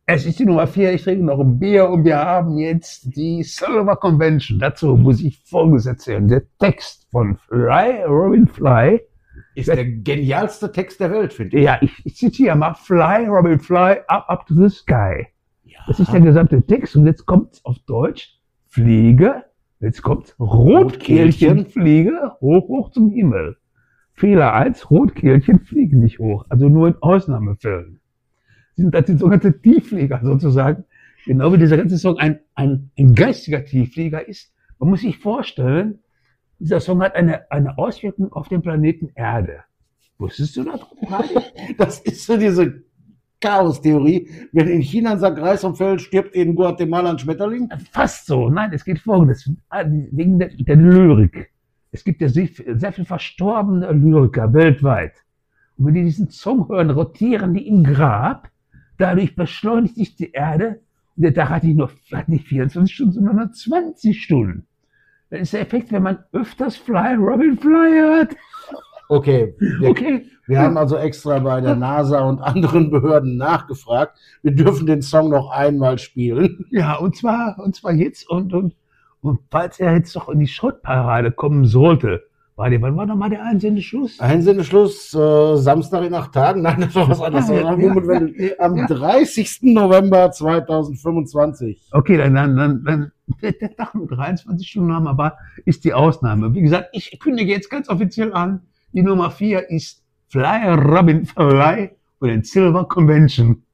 Es ist die Nummer 4, ich trinke noch ein Bier und wir haben jetzt die Silver Convention. Dazu muss ich Folgendes erzählen. Der Text von Fly, Robin Fly, ist der genialste Text der Welt, finde ich. ja, ich zitiere mal, Fly, Robin Fly, up to the sky. Ja. Das ist der gesamte Text und jetzt kommt auf Deutsch, Fliege, jetzt kommt Rotkehlchen, Fliege, hoch zum Himmel. Fehler 1, Rotkehlchen fliegen nicht hoch, also nur in Ausnahmefällen. Das sind sogenannte Tiefflieger sozusagen, genau wie dieser ganze Song ein geistiger Tiefflieger ist. Man muss sich vorstellen, dieser Song hat eine Auswirkung auf den Planeten Erde. Wusstest du das? Das ist so diese Chaos-Theorie. Wenn in China ein Sack Reis umfällt, stirbt in Guatemala ein Schmetterling? Fast so. Nein, es geht folgendes. Wegen der Lyrik. Es gibt ja sehr viel verstorbene Lyriker weltweit. Und wenn die diesen Song hören, rotieren die im Grab. Dadurch beschleunigt sich die Erde. Und der Tag hat nicht 24 Stunden, sondern nur 20 Stunden. Das ist der Effekt, wenn man öfters Fly, Robin Fly hört. Okay. Wir haben also extra bei der NASA und anderen Behörden nachgefragt. Wir dürfen den Song noch einmal spielen. Ja, und zwar jetzt und falls er jetzt doch in die Schrottparade kommen sollte. Wann war nochmal der Einsendeschluss? Einsendeschluss Samstag in 8 Tagen? Nein, das war was anderes. Am 30. November 2025. Okay, dann der Tag mit 23 Stunden haben, aber ist die Ausnahme. Wie gesagt, ich kündige jetzt ganz offiziell an, die Nummer 4 ist Fly Robin Fly und den Silver Convention.